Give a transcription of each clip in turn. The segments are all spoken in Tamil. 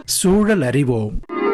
சூழல் அறிவோம்.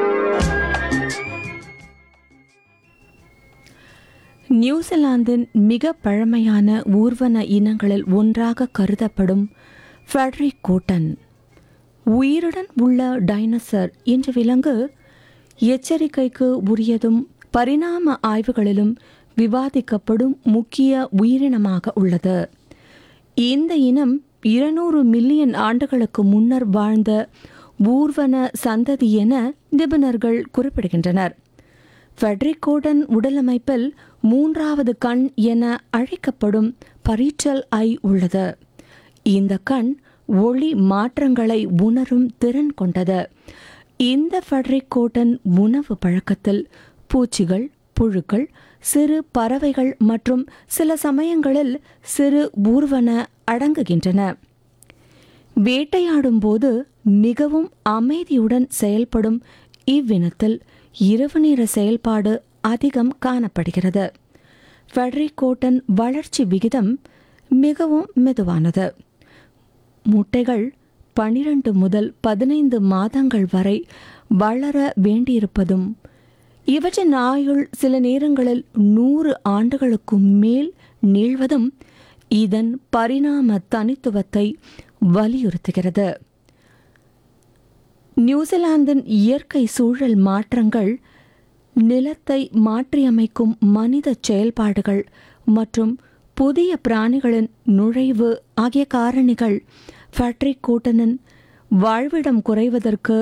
நியூசிலாந்தின் மிக பழமையான ஊர்வன இனங்களில் ஒன்றாக கருதப்படும் ஃபெடரிக் கோட்டன் உயிருடன் உள்ள டைனோசர் என்ற விலங்கு எச்சரிக்கைக்கு உரியதும் பரிணாம ஆய்வுகளிலும் விவாதிக்கப்படும் முக்கிய உயிரினமாக உள்ளது. இந்த இனம் 200 மில்லியன் ஆண்டுகளுக்கு முன்னர் வாழ்ந்த ஊர்வன சந்ததி என நிபுணர்கள் குறிப்பிடுகின்றனர். ஃபெடரிக் கோட்டன் உடலமைப்பில் 3வது கண் என அழைக்கப்படும் பரீட்டல் ஐ உள்ளது. இந்த கண் ஒளி மாற்றங்களை உணரும் திறன் கொண்டது. இந்த ஃபெடரிக் கோட்டன் உணவு பழக்கத்தில் பூச்சிகள், புழுக்கள், சிறு பறவைகள் மற்றும் சில சமயங்களில் சிறு ஊர்வன அடங்குகின்றன. வேட்டையாடும் போது மிகவும் அமைதியுடன் செயல்படும் இவ்வினத்தில் இரவு நேர செயல்பாடு அதிகம் காணப்படுகிறது. ஃபெடரிக் கோட்டன் வளர்ச்சி விகிதம் மிகவும் மெதுவானது. முட்டைகள் 12 முதல் 15 மாதங்கள் வரை வளர வேண்டியிருப்பதும் இவற்றின் ஆயுள் சில நேரங்களில் 100 ஆண்டுகளுக்கு மேல் நீள்வதும் இதன் பரிணாம தனித்துவத்தை வலியுறுத்துகிறது. நியூசிலாந்தின் இயற்கை சூழல் மாற்றங்கள், நிலத்தை மாற்றியமைக்கும் மனித செயல்பாடுகள் மற்றும் புதிய பிராணிகளின் நுழைவு ஆகிய காரணிகள் ஃபெடரிக் கோட்டனின் வாழ்விடம் குறைவதற்கு